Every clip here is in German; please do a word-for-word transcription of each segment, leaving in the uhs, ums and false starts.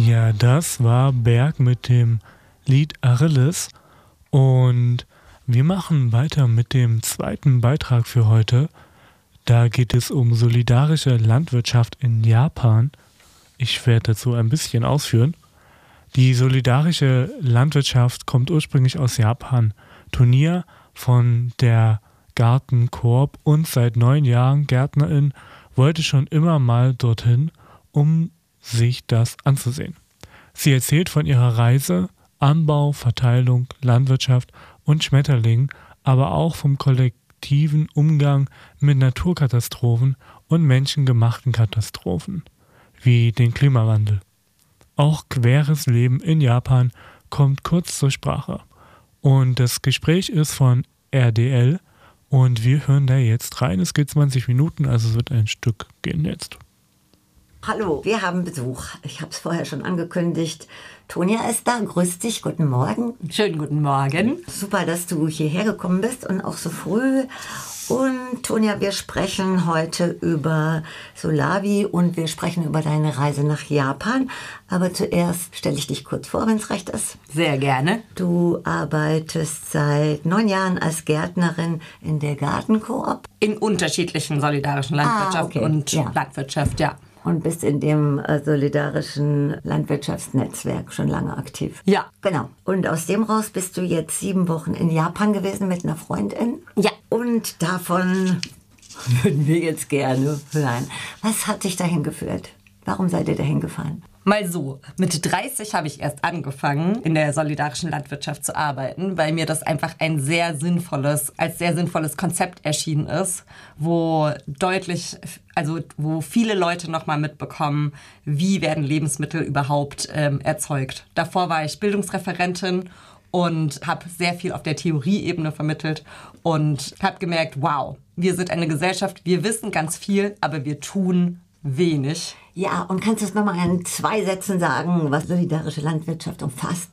Ja, das war Berg mit dem Lied Arillis und wir machen weiter mit dem zweiten Beitrag für heute. Da geht es um solidarische Landwirtschaft in Japan. Ich werde dazu ein bisschen ausführen. Die solidarische Landwirtschaft kommt ursprünglich aus Japan. Turnier von der Gartenkoop und seit neun Jahren Gärtnerin wollte schon immer mal dorthin, um sich das anzusehen. Sie erzählt von ihrer Reise, Anbau, Verteilung, Landwirtschaft und Schmetterlingen, aber auch vom kollektiven Umgang mit Naturkatastrophen und menschengemachten Katastrophen, wie den Klimawandel. Auch queres Leben in Japan kommt kurz zur Sprache. Und das Gespräch ist von R D L und wir hören da jetzt rein. Es geht zwanzig Minuten, also es wird ein Stück gehen jetzt. Hallo, wir haben Besuch. Ich habe es vorher schon angekündigt. Tonja ist da. Grüß dich. Guten Morgen. Schönen guten Morgen. Super, dass du hierher gekommen bist und auch so früh. Und Tonja, wir sprechen heute über Solavi und wir sprechen über deine Reise nach Japan. Aber zuerst stelle ich dich kurz vor, wenn es recht ist. Sehr gerne. Du arbeitest seit neun Jahren als Gärtnerin in der Gartenkoop. In unterschiedlichen solidarischen Landwirtschaften ah, okay. und ja. Landwirtschaft, ja. Und bist in dem äh, solidarischen Landwirtschaftsnetzwerk schon lange aktiv. Ja. Genau. Und aus dem raus bist du jetzt sieben Wochen in Japan gewesen mit einer Freundin. Ja. Und davon würden wir jetzt gerne hören. Was hat dich dahin geführt? Warum seid ihr dahin gefahren? Mal so, mit dreißig habe ich erst angefangen, in der solidarischen Landwirtschaft zu arbeiten, weil mir das einfach ein sehr sinnvolles, als sehr sinnvolles Konzept erschienen ist, wo deutlich, also wo viele Leute nochmal mitbekommen, wie werden Lebensmittel überhaupt ähm, erzeugt. Davor war ich Bildungsreferentin und habe sehr viel auf der Theorieebene vermittelt und habe gemerkt, wow, wir sind eine Gesellschaft, wir wissen ganz viel, aber wir tun wenig. Ja, und kannst du es nochmal in zwei Sätzen sagen, was solidarische Landwirtschaft umfasst?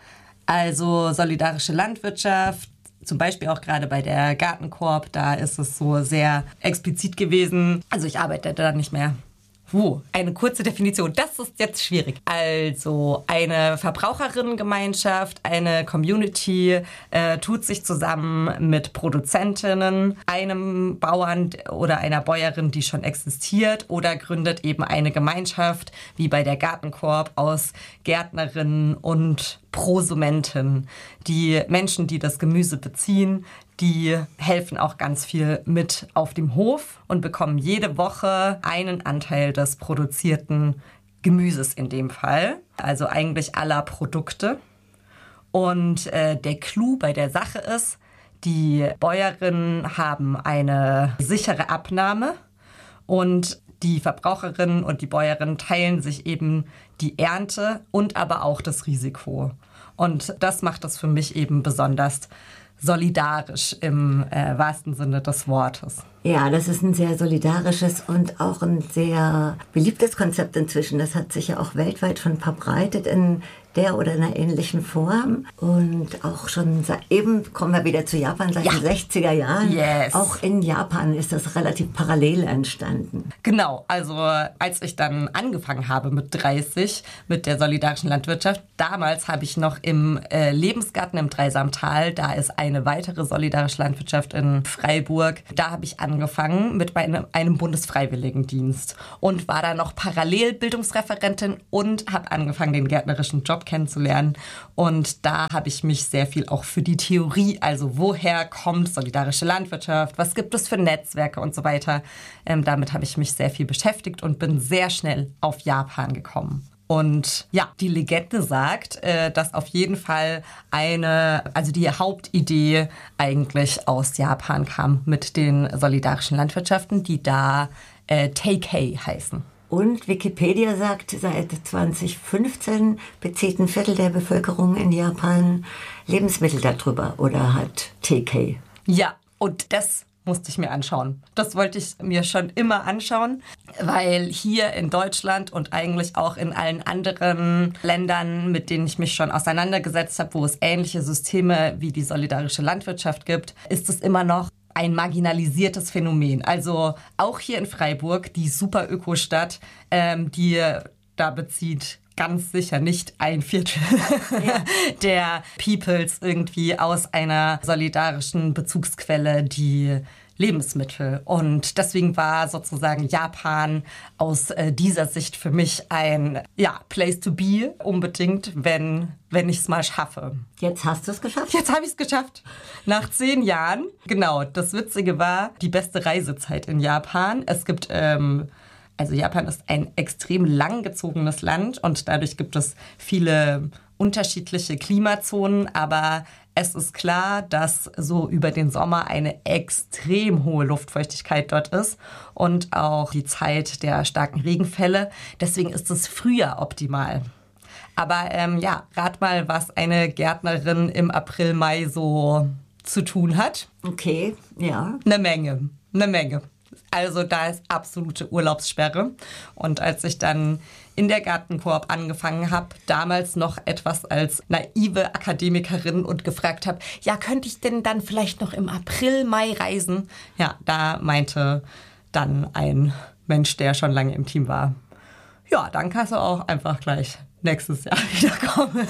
Also solidarische Landwirtschaft, zum Beispiel auch gerade bei der Gartenkoop, da ist es so sehr explizit gewesen. Also ich arbeite da nicht mehr. Uh, eine kurze Definition, das ist jetzt schwierig. Also eine Verbraucherinnengemeinschaft, eine Community äh, tut sich zusammen mit Produzentinnen, einem Bauern oder einer Bäuerin, die schon existiert, oder gründet eben eine Gemeinschaft, wie bei der Gartenkoop, aus Gärtnerinnen und Prosumenten. Die Menschen, die das Gemüse beziehen, die helfen auch ganz viel mit auf dem Hof und bekommen jede Woche einen Anteil des produzierten Gemüses in dem Fall, also eigentlich aller Produkte. Und äh, der Clou bei der Sache ist, die Bäuerinnen haben eine sichere Abnahme und die Verbraucherinnen und die Bäuerinnen teilen sich eben die Ernte und aber auch das Risiko. Und das macht es für mich eben besonders solidarisch im äh, wahrsten Sinne des Wortes. Ja, das ist ein sehr solidarisches und auch ein sehr beliebtes Konzept inzwischen. Das hat sich ja auch weltweit schon verbreitet in der oder einer ähnlichen Form. Und auch schon seit, eben kommen wir wieder zu Japan, seit ja. den sechziger Jahren. Yes. Auch in Japan ist das relativ parallel entstanden. Genau, also als ich dann angefangen habe mit dreißig, mit der solidarischen Landwirtschaft, damals habe ich noch im äh, Lebensgarten im Dreisamtal, da ist eine weitere solidarische Landwirtschaft in Freiburg, da habe ich angefangen mit meinem, einem Bundesfreiwilligendienst und war da noch parallel Bildungsreferentin und habe angefangen, den gärtnerischen Job kennenzulernen. Und da habe ich mich sehr viel auch für die Theorie, also woher kommt solidarische Landwirtschaft, was gibt es für Netzwerke und so weiter. Ähm, damit habe ich mich sehr viel beschäftigt und bin sehr schnell auf Japan gekommen. Und ja, die Legende sagt, äh, dass auf jeden Fall eine, also die Hauptidee eigentlich aus Japan kam mit den solidarischen Landwirtschaften, die da äh, Teikei heißen. Und Wikipedia sagt, seit zwanzig fünfzehn bezieht ein Viertel der Bevölkerung in Japan Lebensmittel darüber oder hat Teikei. Ja, und das musste ich mir anschauen. Das wollte ich mir schon immer anschauen, weil hier in Deutschland und eigentlich auch in allen anderen Ländern, mit denen ich mich schon auseinandergesetzt habe, wo es ähnliche Systeme wie die solidarische Landwirtschaft gibt, ist es immer noch ein marginalisiertes Phänomen. Also auch hier in Freiburg, die super Ökostadt, ähm, die da bezieht ganz sicher nicht ein Viertel ja. der Peoples irgendwie aus einer solidarischen Bezugsquelle, die Lebensmittel. Und deswegen war sozusagen Japan aus äh, dieser Sicht für mich ein ja, Place to be, unbedingt, wenn, wenn ich es mal schaffe. Jetzt hast du es geschafft? Jetzt habe ich es geschafft. Nach zehn Jahren. Genau, das Witzige war, die beste Reisezeit in Japan. Es gibt, ähm, also Japan ist ein extrem langgezogenes Land und dadurch gibt es viele unterschiedliche Klimazonen, aber es ist klar, dass so über den Sommer eine extrem hohe Luftfeuchtigkeit dort ist und auch die Zeit der starken Regenfälle. Deswegen ist das Frühjahr optimal. Aber ähm, ja, rat mal, was eine Gärtnerin im April, Mai so zu tun hat. Okay, ja. Eine Menge, eine Menge. Also da ist absolute Urlaubssperre. Und als ich dann in der Gartenkoop angefangen habe, damals noch etwas als naive Akademikerin und gefragt habe, ja, könnte ich denn dann vielleicht noch im April, Mai reisen? Ja, da meinte dann ein Mensch, der schon lange im Team war, ja, dann kannst du auch einfach gleich nächstes Jahr wiederkommen.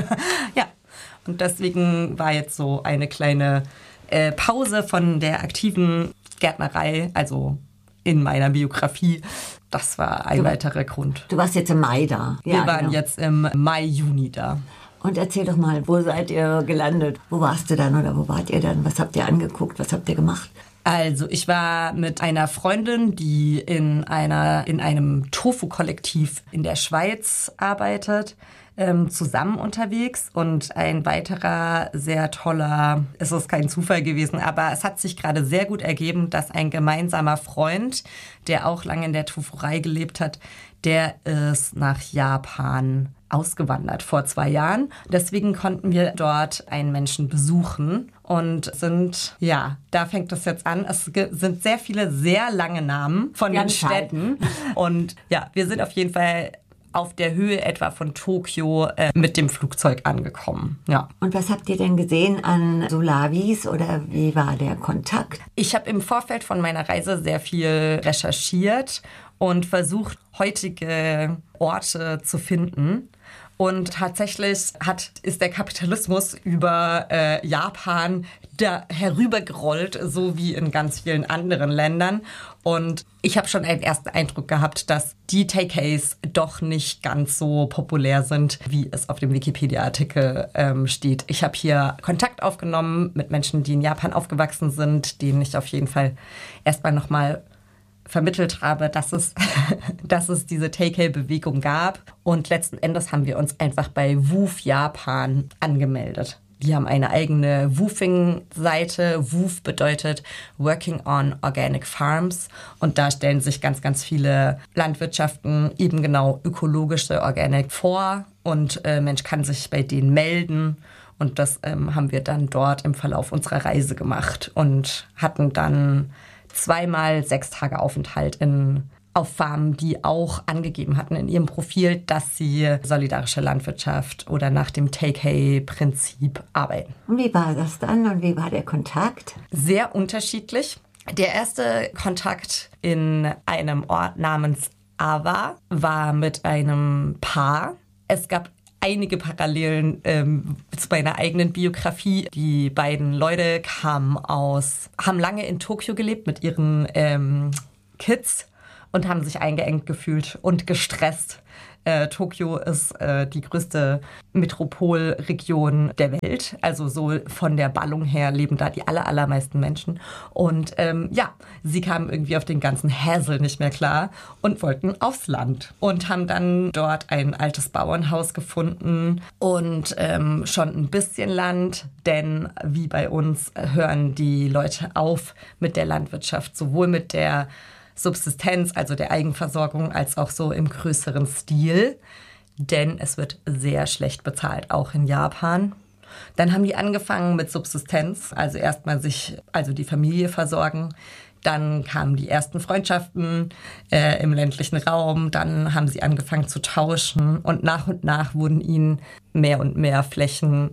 Ja, und deswegen war jetzt so eine kleine äh, Pause von der aktiven Gärtnerei, also in meiner Biografie. Das war ein du, weiterer Grund. Du warst jetzt im Mai da. Wir ja, waren genau. jetzt im Mai, Juni da. Und erzähl doch mal, wo seid ihr gelandet? Wo warst du dann oder wo wart ihr dann? Was habt ihr angeguckt? Was habt ihr gemacht? Also ich war mit einer Freundin, die in einer in einem Tofu-Kollektiv in der Schweiz arbeitet, ähm, zusammen unterwegs. Und ein weiterer sehr toller, es ist kein Zufall gewesen, aber es hat sich gerade sehr gut ergeben, dass ein gemeinsamer Freund, der auch lange in der Tofuerei gelebt hat, der ist nach Japan ausgewandert vor zwei Jahren. Deswegen konnten wir dort einen Menschen besuchen und sind, ja, da fängt es jetzt an. Es sind sehr viele, sehr lange Namen von den Städten. Und ja, wir sind auf jeden Fall auf der Höhe etwa von Tokio äh, mit dem Flugzeug angekommen. Ja. Und was habt ihr denn gesehen an Solavis oder wie war der Kontakt? Ich habe im Vorfeld von meiner Reise sehr viel recherchiert und versucht, heutige Orte zu finden. Und tatsächlich hat, ist der Kapitalismus über äh, Japan da herübergerollt, so wie in ganz vielen anderen Ländern. Und ich habe schon einen ersten Eindruck gehabt, dass die Takeaways doch nicht ganz so populär sind, wie es auf dem Wikipedia-Artikel ähm, steht. Ich habe hier Kontakt aufgenommen mit Menschen, die in Japan aufgewachsen sind, denen ich auf jeden Fall erstmal nochmal vermittelt habe, dass es, dass es diese Takeaway-Bewegung gab. Und letzten Endes haben wir uns einfach bei Woof Japan angemeldet. Die haben eine eigene Woofing-Seite. Woof bedeutet Working on Organic Farms. Und da stellen sich ganz, ganz viele Landwirtschaften eben genau ökologische Organic vor. Und äh, Mensch kann sich bei denen melden. Und das ähm, haben wir dann dort im Verlauf unserer Reise gemacht und hatten dann zweimal sechs Tage Aufenthalt in, auf Farmen, die auch angegeben hatten in ihrem Profil, dass sie solidarische Landwirtschaft oder nach dem Take-Hay-Prinzip arbeiten. Und wie war das dann und wie war der Kontakt? Sehr unterschiedlich. Der erste Kontakt in einem Ort namens Awa war mit einem Paar. Es gab einige Parallelen ähm, zu meiner eigenen Biografie. Die beiden Leute kamen aus, haben lange in Tokio gelebt mit ihren ähm, Kids und haben sich eingeengt gefühlt und gestresst. Äh, Tokio ist äh, die größte Metropolregion der Welt. Also so von der Ballung her leben da die aller, allermeisten Menschen. Und ähm, ja, sie kamen irgendwie auf den ganzen Hassel nicht mehr klar und wollten aufs Land. Und haben dann dort ein altes Bauernhaus gefunden und ähm, schon ein bisschen Land. Denn wie bei uns hören die Leute auf mit der Landwirtschaft, sowohl mit der Subsistenz, also der Eigenversorgung, als auch so im größeren Stil. Denn es wird sehr schlecht bezahlt, auch in Japan. Dann haben die angefangen mit Subsistenz, also erstmal sich, also die Familie versorgen. Dann kamen die ersten Freundschaften äh, im ländlichen Raum. Dann haben sie angefangen zu tauschen. Und nach und nach wurden ihnen mehr und mehr Flächen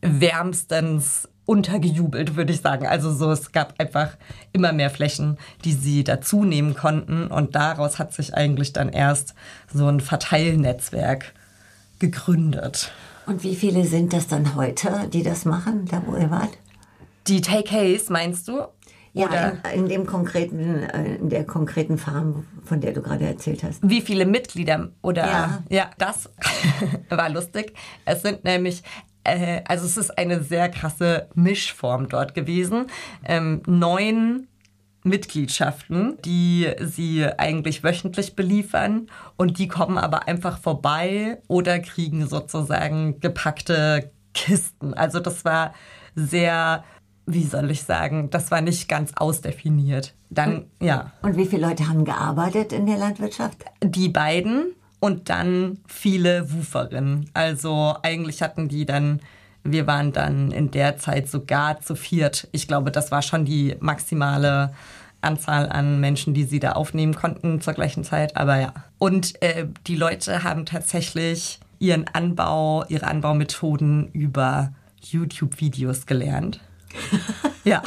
wärmstens untergejubelt, würde ich sagen. Also so, es gab einfach immer mehr Flächen, die sie dazu nehmen konnten. Und daraus hat sich eigentlich dann erst so ein Verteilnetzwerk gegründet. Und wie viele sind das dann heute, die das machen, da wo ihr wart? Die Take-Hays, meinst du? Ja, Oder in, in, dem konkreten, in der konkreten Farm, von der du gerade erzählt hast. wie viele Mitglieder? Oder Ja, ja das war lustig. Es sind nämlich, äh, also es ist eine sehr krasse Mischform dort gewesen. Ähm, neun Mitgliedschaften, die sie eigentlich wöchentlich beliefern und die kommen aber einfach vorbei oder kriegen sozusagen gepackte Kisten. Also das war sehr, wie soll ich sagen, das war nicht ganz ausdefiniert. Dann, ja. Und wie viele Leute haben gearbeitet in der Landwirtschaft? Die beiden und dann viele Wuferinnen. Also eigentlich hatten die dann, wir waren dann in der Zeit sogar zu viert. Ich glaube, das war schon die maximale Anzahl an Menschen, die sie da aufnehmen konnten zur gleichen Zeit. Aber ja. Und äh, die Leute haben tatsächlich ihren Anbau, ihre Anbaumethoden über YouTube-Videos gelernt. Ja,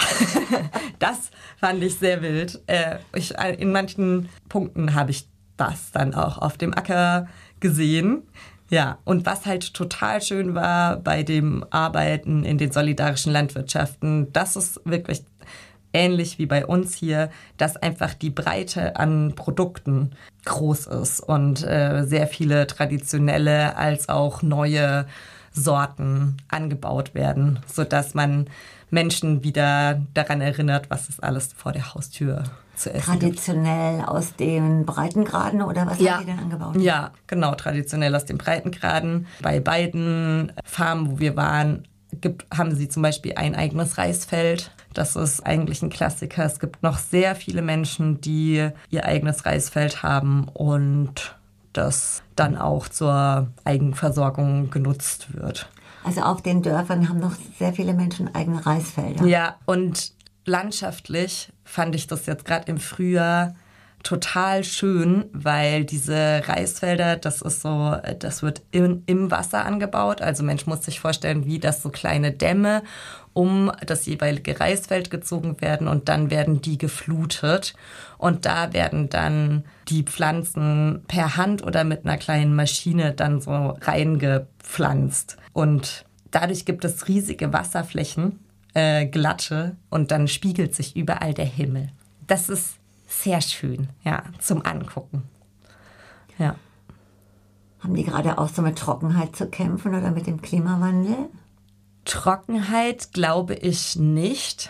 das fand ich sehr wild. Äh, ich, in manchen Punkten habe ich das dann auch auf dem Acker gesehen. Ja, und was halt total schön war bei dem Arbeiten in den solidarischen Landwirtschaften, das ist wirklich ähnlich wie bei uns hier, dass einfach die Breite an Produkten groß ist und äh, sehr viele traditionelle als auch neue Sorten angebaut werden, sodass man Menschen wieder daran erinnert, was es alles vor der Haustür zu essen Traditionell gibt. Aus den Breitengraden oder was ja. haben die denn angebaut? Ja, genau, traditionell aus den Breitengraden. Bei beiden Farmen, wo wir waren, gibt, haben sie zum Beispiel ein eigenes Reisfeld. Das ist eigentlich ein Klassiker. Es gibt noch sehr viele Menschen, die ihr eigenes Reisfeld haben und das dann auch zur Eigenversorgung genutzt wird. Also auf den Dörfern haben noch sehr viele Menschen eigene Reisfelder. Ja, und landschaftlich fand ich das jetzt gerade im Frühjahr total schön, weil diese Reisfelder, das ist so, das wird im, im Wasser angebaut. Also Mensch muss sich vorstellen, wie das so kleine Dämme um das jeweilige Reisfeld gezogen werden und dann werden die geflutet. Und da werden dann die Pflanzen per Hand oder mit einer kleinen Maschine dann so reingepflanzt. Und dadurch gibt es riesige Wasserflächen, äh, glatte, und dann spiegelt sich überall der Himmel. Das ist sehr schön, ja, zum Angucken. Ja. Haben die gerade auch so mit Trockenheit zu kämpfen oder mit dem Klimawandel? Trockenheit glaube ich nicht.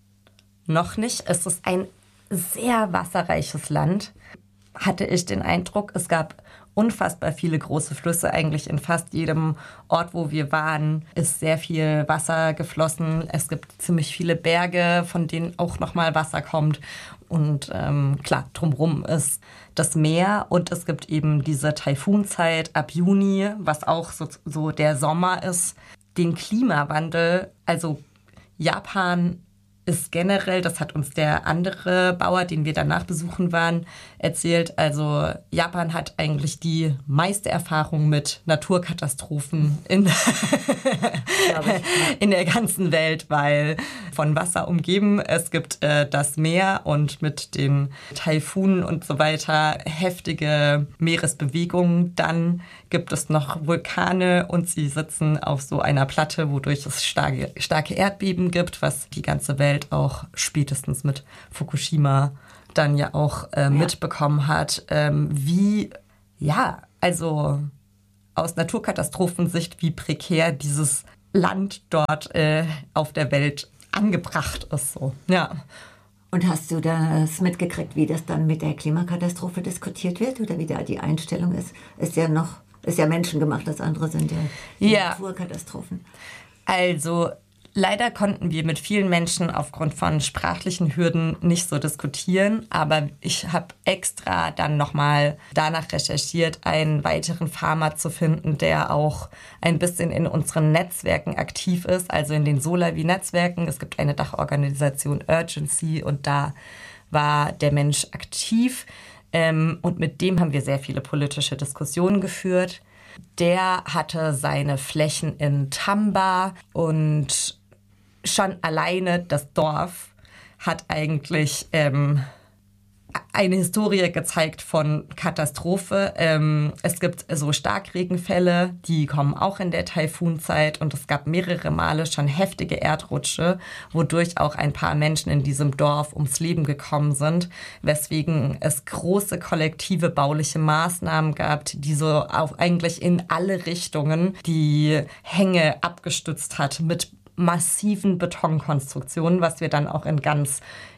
Noch nicht. Es ist ein sehr wasserreiches Land, hatte ich den Eindruck. Es gab unfassbar viele große Flüsse. Eigentlich in fast jedem Ort, wo wir waren, ist sehr viel Wasser geflossen. Es gibt ziemlich viele Berge, von denen auch nochmal Wasser kommt. Und ähm, klar, drumherum ist das Meer und es gibt eben diese Taifunzeit ab Juni, was auch so, so der Sommer ist. Den Klimawandel, also Japan ist generell, das hat uns der andere Bauer, den wir danach besuchen waren, erzählt. Also Japan hat eigentlich die meiste Erfahrung mit Naturkatastrophen in, in der ganzen Welt, weil von Wasser umgeben, es gibt äh, das Meer und mit den Taifunen und so weiter heftige Meeresbewegungen. Dann gibt es noch Vulkane und sie sitzen auf so einer Platte, wodurch es starke, starke Erdbeben gibt, was die ganze Welt auch spätestens mit Fukushima dann ja auch äh, mitbekommen hat, ähm, wie, ja, also aus Naturkatastrophensicht, wie prekär dieses Land dort äh, auf der Welt angebracht ist. So. Ja. Und hast du das mitgekriegt, wie das dann mit der Klimakatastrophe diskutiert wird oder wie da die Einstellung ist? Ist ja noch, ist ja menschengemacht, das andere sind ja, ja. Naturkatastrophen. Also leider konnten wir mit vielen Menschen aufgrund von sprachlichen Hürden nicht so diskutieren, aber ich habe extra dann nochmal danach recherchiert, einen weiteren Farmer zu finden, der auch ein bisschen in unseren Netzwerken aktiv ist, also in den Solavi-Netzwerken. Es gibt eine Dachorganisation Urgency und da war der Mensch aktiv und mit dem haben wir sehr viele politische Diskussionen geführt. Der hatte seine Flächen in Tamba und schon alleine das Dorf hat eigentlich ähm, eine Historie gezeigt von Katastrophe. Ähm, es gibt so Starkregenfälle, die kommen auch in der Taifunzeit und es gab mehrere Male schon heftige Erdrutsche, wodurch auch ein paar Menschen in diesem Dorf ums Leben gekommen sind, weswegen es große kollektive bauliche Maßnahmen gab, die so auch eigentlich in alle Richtungen die Hänge abgestützt hat mit massiven Betonkonstruktionen, was wir dann auch in ganz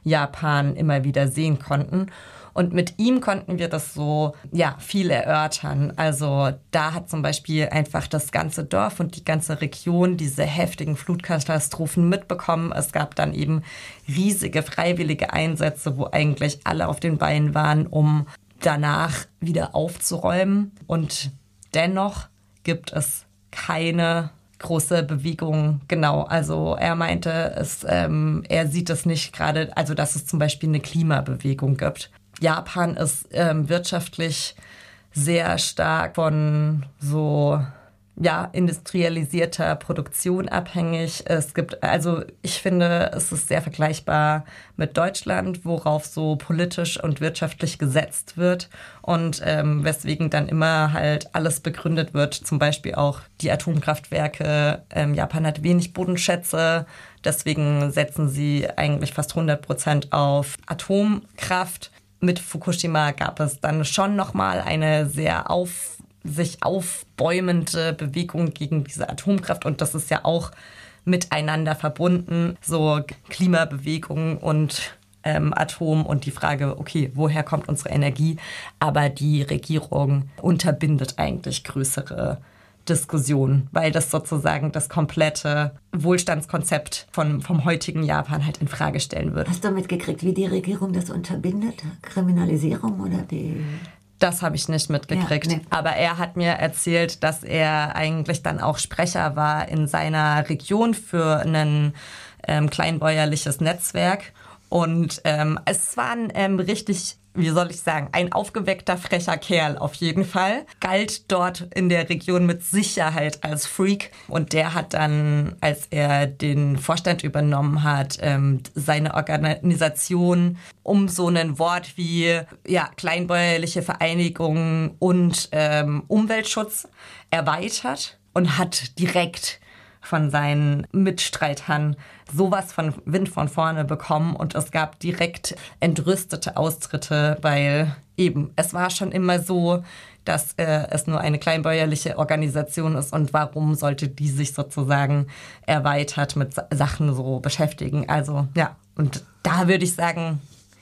Japan immer wieder sehen konnten. Und mit ihm konnten wir das so, ja, viel erörtern. Also da hat zum Beispiel einfach das ganze Dorf und die ganze Region diese heftigen Flutkatastrophen mitbekommen. Es gab dann eben riesige freiwillige Einsätze, wo eigentlich alle auf den Beinen waren, um danach wieder aufzuräumen. Und dennoch gibt es keine große Bewegung, genau. Also er meinte, es, ähm, er sieht es nicht gerade, also dass es zum Beispiel eine Klimabewegung gibt. Japan ist ähm, wirtschaftlich sehr stark von so ja, industrialisierter Produktion abhängig. Es gibt, also ich finde, es ist sehr vergleichbar mit Deutschland, worauf so politisch und wirtschaftlich gesetzt wird und ähm, weswegen dann immer halt alles begründet wird, zum Beispiel auch die Atomkraftwerke. Ähm, Japan hat wenig Bodenschätze, deswegen setzen sie eigentlich fast hundert Prozent auf Atomkraft. Mit Fukushima gab es dann schon nochmal eine sehr auf sich aufbäumende Bewegung gegen diese Atomkraft und das ist ja auch miteinander verbunden, so Klimabewegung und ähm, Atom und die Frage, okay, woher kommt unsere Energie? Aber die Regierung unterbindet eigentlich größere Diskussionen, weil das sozusagen das komplette Wohlstandskonzept von, vom heutigen Japan halt in Frage stellen wird. Hast du mitgekriegt, wie die Regierung das unterbindet? Kriminalisierung oder wie? Das habe ich nicht mitgekriegt. Ja, nee. Aber er hat mir erzählt, dass er eigentlich dann auch Sprecher war in seiner Region für ein ähm, kleinbäuerliches Netzwerk. Und ähm, es war ein ähm, richtig, wie soll ich sagen, ein aufgeweckter, frecher Kerl auf jeden Fall. Galt dort in der Region mit Sicherheit als Freak. Und der hat dann, als er den Vorstand übernommen hat, ähm, seine Organisation um so ein Wort wie ja, kleinbäuerliche Vereinigung und ähm, Umweltschutz erweitert und hat direkt von seinen Mitstreitern sowas von Wind von vorne bekommen und es gab direkt entrüstete Austritte, weil eben, es war schon immer so, dass äh, es nur eine kleinbäuerliche Organisation ist und warum sollte die sich sozusagen erweitert mit Sa- Sachen so beschäftigen. Also ja, und da würde ich sagen,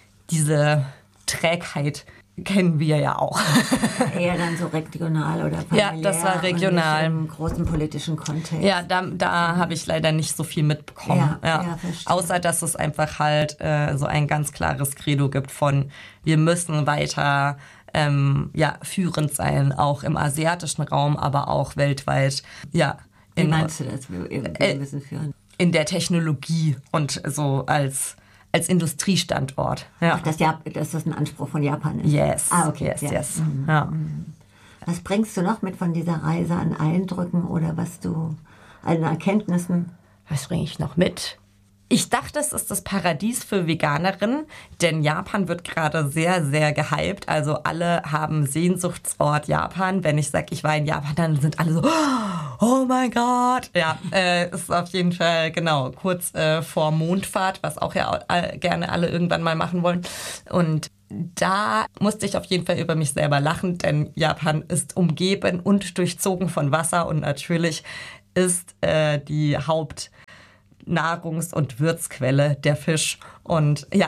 diese Trägheit kennen wir ja auch. Eher dann so regional oder familiär. Ja, das war regional. Und nicht im großen politischen Kontext. Ja, da, da habe ich leider nicht so viel mitbekommen. Ja, ja. ja, verstehe. Außer, dass es einfach halt äh, so ein ganz klares Credo gibt von, wir müssen weiter ähm, ja, führend sein, auch im asiatischen Raum, aber auch weltweit. Ja, Wie in, meinst du das? Wir, wir äh, müssen führen. In der Technologie und so als als Industriestandort. Ja. Ach, dass, Jap- dass das ein Anspruch von Japan ist? Yes, Ah, okay. yes, ja. yes. Mhm. Ja. Was bringst du noch mit von dieser Reise an Eindrücken oder was du an Erkenntnissen? Was bringe ich noch mit? Ich dachte, es ist das Paradies für Veganerinnen, denn Japan wird gerade sehr, sehr gehypt. Also alle haben Sehnsuchtsort Japan. Wenn ich sage, ich war in Japan, dann sind alle so, oh mein Gott. Ja, äh, ist auf jeden Fall, genau, kurz äh, vor Mondfahrt, was auch ja all, gerne alle irgendwann mal machen wollen. Und da musste ich auf jeden Fall über mich selber lachen, denn Japan ist umgeben und durchzogen von Wasser und natürlich ist äh, die Haupt Nahrungs- und Würzquelle der Fisch. Und ja,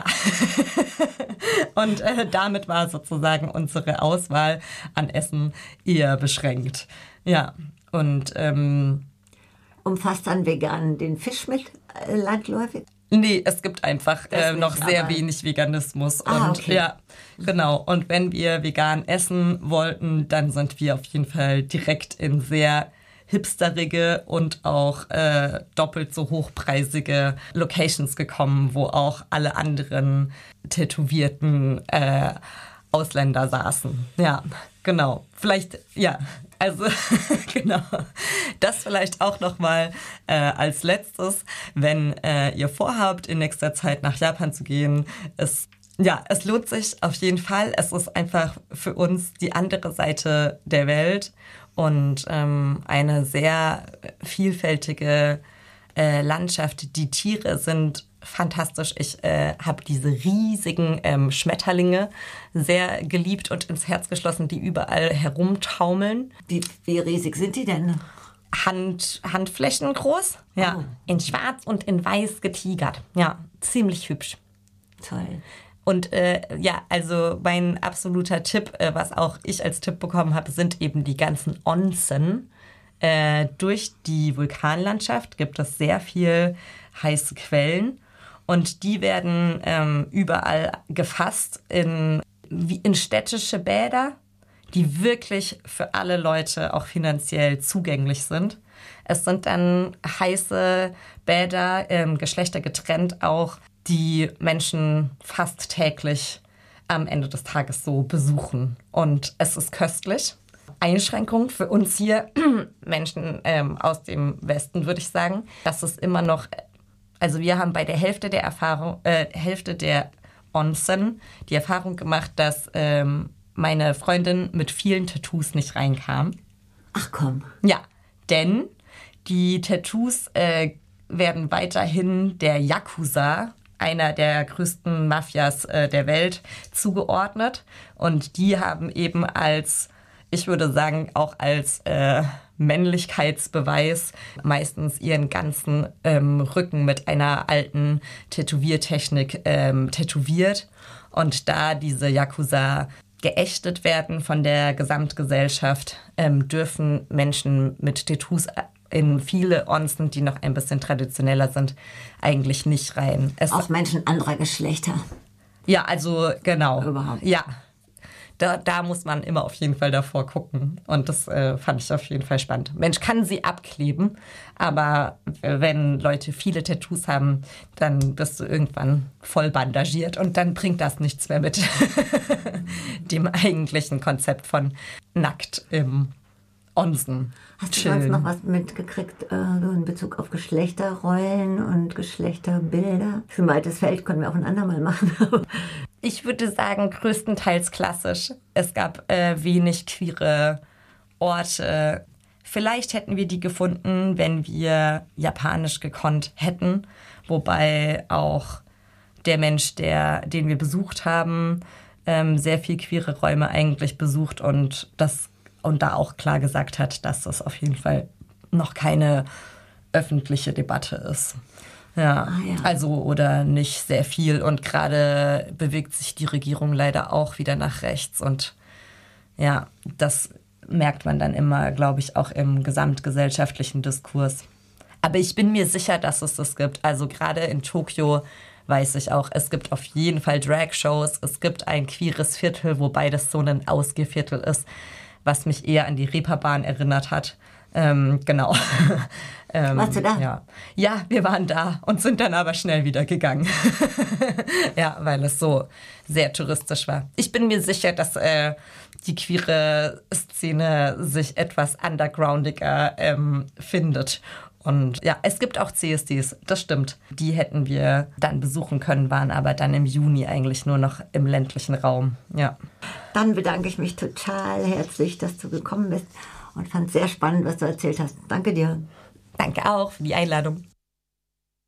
und äh, damit war sozusagen unsere Auswahl an Essen eher beschränkt. Ja, und ähm, Umfasst dann vegan den Fisch mit äh, landläufig? nee, es gibt einfach äh, nicht, noch sehr aber- wenig Veganismus. Ah, und okay. ja, genau. Und wenn wir vegan essen wollten, dann sind wir auf jeden Fall direkt in sehr hipsterige und auch äh, doppelt so hochpreisige Locations gekommen, wo auch alle anderen tätowierten äh, Ausländer saßen. Ja, genau. Vielleicht, ja, also genau. Das vielleicht auch nochmal äh, als letztes, wenn äh, ihr vorhabt, in nächster Zeit nach Japan zu gehen. Es Ja, es lohnt sich auf jeden Fall. Es ist einfach für uns die andere Seite der Welt und ähm, eine sehr vielfältige äh, Landschaft. Die Tiere sind fantastisch. Ich äh, habe diese riesigen ähm, Schmetterlinge sehr geliebt und ins Herz geschlossen, die überall herumtaumeln. Wie, wie riesig sind die denn? Hand, Handflächen groß, ja, Oh. in schwarz und in weiß getigert. Ja, ziemlich hübsch. Toll. Und äh, ja, also mein absoluter Tipp, äh, was auch ich als Tipp bekommen habe, sind eben die ganzen Onsen. Äh, durch die Vulkanlandschaft gibt es sehr viel heiße Quellen und die werden ähm, überall gefasst in, wie in städtische Bäder, die wirklich für alle Leute auch finanziell zugänglich sind. Es sind dann heiße Bäder, ähm, Geschlechter getrennt auch, die Menschen fast täglich am Ende des Tages so besuchen. Und es ist köstlich. Einschränkung für uns hier, Menschen ähm, aus dem Westen, würde ich sagen, dass es immer noch, also wir haben bei der Hälfte der Erfahrung, äh, Hälfte der Onsen die Erfahrung gemacht, dass ähm, meine Freundin mit vielen Tattoos nicht reinkam. Ach komm. Ja, denn die Tattoos äh, werden weiterhin der Yakuza, einer der größten Mafias äh, der Welt, zugeordnet. Und die haben eben als, ich würde sagen, auch als äh, Männlichkeitsbeweis meistens ihren ganzen ähm, Rücken mit einer alten Tätowiertechnik ähm, tätowiert. Und da diese Yakuza geächtet werden von der Gesamtgesellschaft, ähm, dürfen Menschen mit Tattoos in viele Onsen, die noch ein bisschen traditioneller sind, eigentlich nicht rein. Es Auch Menschen anderer Geschlechter. Ja, also genau. Überhaupt. Ja, da, da muss man immer auf jeden Fall davor gucken. Und das äh, fand ich auf jeden Fall spannend. Mensch, kann sie abkleben, aber wenn Leute viele Tattoos haben, dann bist du irgendwann voll bandagiert und dann bringt das nichts mehr mit dem eigentlichen Konzept von nackt im Onsen. Hast du chillen. sonst noch was mitgekriegt äh, so in Bezug auf Geschlechterrollen und Geschlechterbilder? Für ein weites Feld können wir auch ein andermal machen. Ich würde sagen, größtenteils klassisch. Es gab äh, wenig queere Orte. Vielleicht hätten wir die gefunden, wenn wir japanisch gekonnt hätten. Wobei auch der Mensch, der, den wir besucht haben, ähm, sehr viel queere Räume eigentlich besucht und das und da auch klar gesagt hat, dass das auf jeden Fall noch keine öffentliche Debatte ist. Ja, Ah, ja. also oder nicht sehr viel. Und gerade bewegt sich die Regierung leider auch wieder nach rechts. Und ja, das merkt man dann immer, glaube ich, auch im gesamtgesellschaftlichen Diskurs. Aber ich bin mir sicher, dass es das gibt. Also gerade in Tokio weiß ich auch, es gibt auf jeden Fall Drag-Shows. Es gibt ein queeres Viertel, wobei das so ein Ausgehviertel ist, was mich eher an die Reeperbahn erinnert hat. Ähm, genau. ähm, Warst du da? Ja. ja, wir waren da und sind dann aber schnell wieder gegangen. Ja, weil es so sehr touristisch war. Ich bin mir sicher, dass äh, die queere Szene sich etwas undergroundiger ähm, findet. Und ja, es gibt auch C S Ds, das stimmt. Die hätten wir dann besuchen können, waren aber dann im Juni eigentlich nur noch im ländlichen Raum. Ja. Dann bedanke ich mich total herzlich, dass du gekommen bist und fand es sehr spannend, was du erzählt hast. Danke dir. Danke auch für die Einladung.